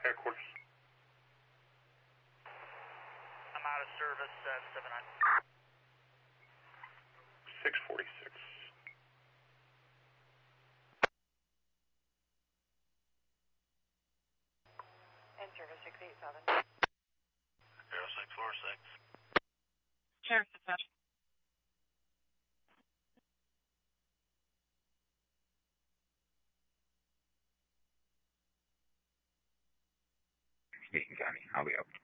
Headquarters. I'm out of service at 79. 646. In service 687. 0646. Sheriff's Dispatch. Dayton County, I'll be up.